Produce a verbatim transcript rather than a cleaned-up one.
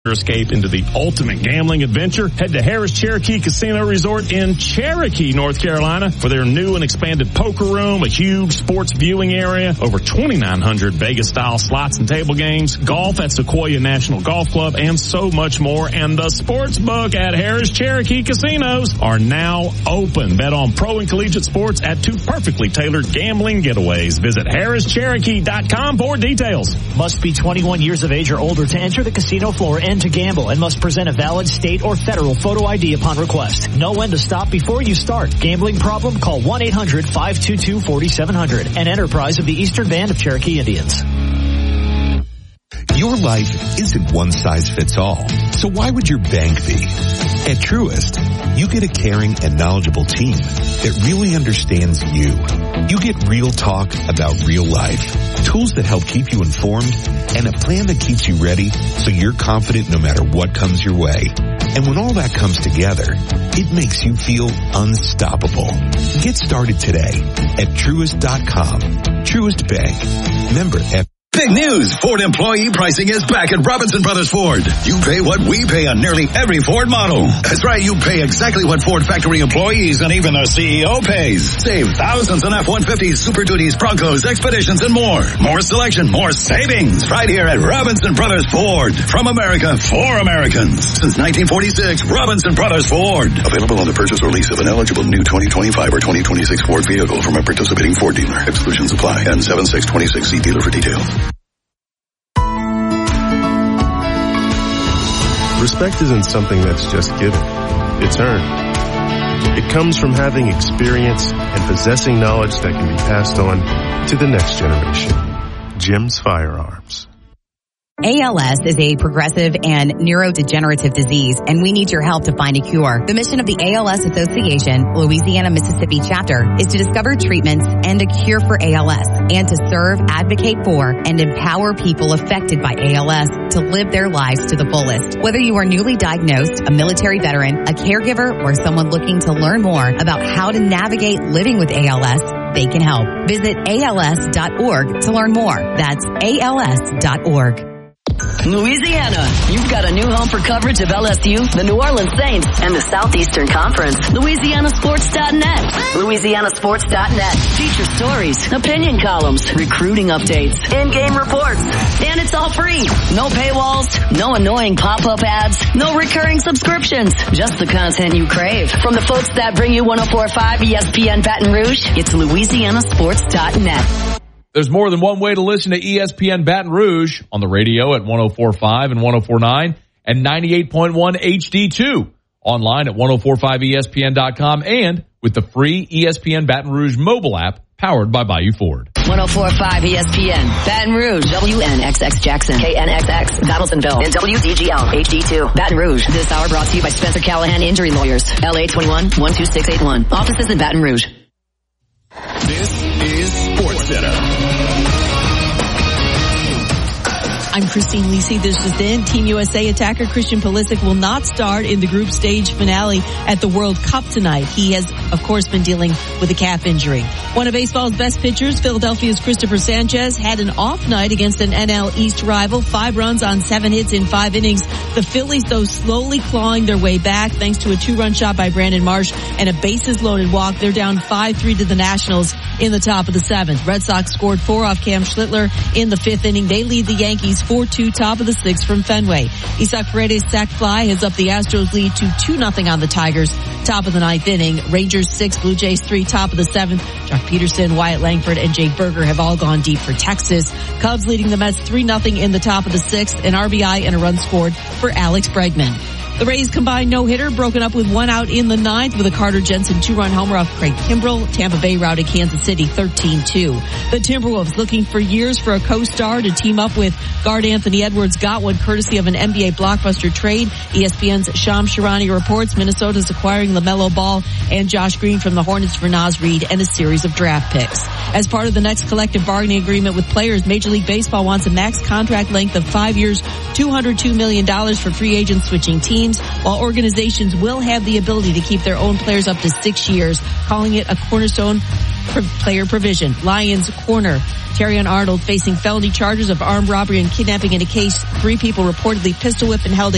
escape into the ultimate gambling adventure. Head to Harris Cherokee Casino Resort in Cherokee, North Carolina for their new and expanded poker room, a huge sports viewing area, over twenty-nine hundred Vegas-style slots and table games, golf at Sequoia National Golf Club, and so much more. And the sports book at Harris Cherokee Casinos are now open. Bet on pro and collegiate sports at two perfectly tailored gambling getaways. Visit harris cherokee dot com for details. Must be twenty-one years of age or older to enter the casino floor and to gamble, and must present a valid state or federal photo I D upon request. Know when to stop before you start. Gambling problem? Call one eight hundred five two two four seven zero zero. An enterprise of the Eastern Band of Cherokee Indians. Your life isn't one size fits all. So why would your bank be? At Truist, you get a caring and knowledgeable team that really understands you. You get real talk about real life, tools that help keep you informed, and a plan that keeps you ready so you're confident no matter what comes your way. And when all that comes together, it makes you feel unstoppable. Get started today at Truist dot com. Truist Bank. Member F. Big news! Ford employee pricing is back at Robinson Brothers Ford. You pay what we pay on nearly every Ford model. That's right, you pay exactly what Ford factory employees and even their C E O pays. Save thousands on F one fifties, Super Duties, Broncos, Expeditions, and more. More selection, more savings. Right here at Robinson Brothers Ford. From America, for Americans. Since nineteen forty-six, Robinson Brothers Ford. Available on the purchase or lease of an eligible new twenty twenty-five or twenty twenty-six Ford vehicle from a participating Ford dealer. Exclusions apply. N seven six two six. See dealer for details. Respect isn't something that's just given. It's earned. It comes from having experience and possessing knowledge that can be passed on to the next generation. Jim's Firearms. A L S is a progressive and neurodegenerative disease, and we need your help to find a cure. The mission of the A L S Association, Louisiana-Mississippi chapter, is to discover treatments and a cure for A L S, and to serve, advocate for, and empower people affected by A L S to live their lives to the fullest. Whether you are newly diagnosed, a military veteran, a caregiver, or someone looking to learn more about how to navigate living with A L S, they can help. Visit A L S dot org to learn more. That's A L S dot org. Louisiana, you've got a new home for coverage of L S U, the New Orleans Saints, and the Southeastern Conference. Louisiana Sports dot net. Louisiana Sports dot net. Feature stories, opinion columns, recruiting updates, in-game reports. And it's all free. No paywalls, no annoying pop-up ads, no recurring subscriptions. Just the content you crave. From the folks that bring you one oh four point five E S P N Baton Rouge, it's Louisiana Sports dot net. There's more than one way to listen to E S P N Baton Rouge on the radio at one oh four point five and one oh four point nine and ninety-eight point one H D two. Online at ten forty-five E S P N dot com and with the free E S P N Baton Rouge mobile app powered by Bayou Ford. one oh four point five E S P N, Baton Rouge, W N X X Jackson, K N X X, Donaldsonville, and W D G L, H D two, Baton Rouge. This hour brought to you by Spencer Callahan Injury Lawyers, L A twenty-one one two six eight one. Offices in Baton Rouge. This is Sports Center. I'm Christine Lisi. This is in. Team U S A attacker Christian Pulisic will not start in the group stage finale at the World Cup tonight. He has, of course, been dealing with a calf injury. One of baseball's best pitchers, Philadelphia's Christopher Sanchez, had an off night against an N L East rival. Five runs on seven hits in five innings. The Phillies, though, slowly clawing their way back thanks to a two-run shot by Brandon Marsh and a bases-loaded walk. They're down five three to the Nationals in the top of the seventh. Red Sox scored four off Cam Schlittler in the fifth inning. They lead the Yankees four two, top of the sixth from Fenway. Isaac Paredes' sac fly has up the Astros lead to two nothing on the Tigers, top of the ninth inning. Rangers six, Blue Jays three, top of the seventh. Jock Peterson, Wyatt Langford, and Jake Berger have all gone deep for Texas. Cubs leading the Mets three nothing in the top of the sixth. An R B I and a run scored for Alex Bregman. The Rays combined no-hitter broken up with one out in the ninth with a Carter Jensen two-run homer off Craig Kimbrell. Tampa Bay routed Kansas City thirteen two. The Timberwolves, looking for years for a co-star to team up with guard Anthony Edwards, got one courtesy of an N B A blockbuster trade. E S P N's Shams Charania reports Minnesota's acquiring LaMelo Ball and Josh Green from the Hornets for Naz Reid and a series of draft picks. As part of the next collective bargaining agreement with players, Major League Baseball wants a max contract length of five years, two hundred two million dollars for free agents switching teams, while organizations will have the ability to keep their own players up to six years, calling it a cornerstone player provision. Lions corner Terrion Arnold facing felony charges of armed robbery and kidnapping in a case three people reportedly pistol whipped and held